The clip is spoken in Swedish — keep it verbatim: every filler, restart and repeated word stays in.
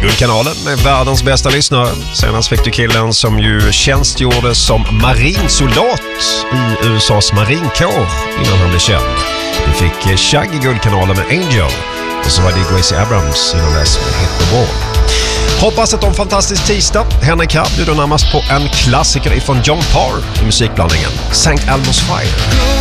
Guldkanalen med världens bästa lyssnare. Senast fick du killen som ju tjänstgjorde som marinsoldat i U S A:s marinkår innan han blev känd. Du fick Shaggy Guldkanalen med Angel. Och så var det Gracie Abrams innan dess med Hit the Wall. Hoppas att det är en fantastisk tisdag. Henrik här bjuder närmast på en klassiker ifrån John Parr i musikblandningen. Saint Elmo's Fire.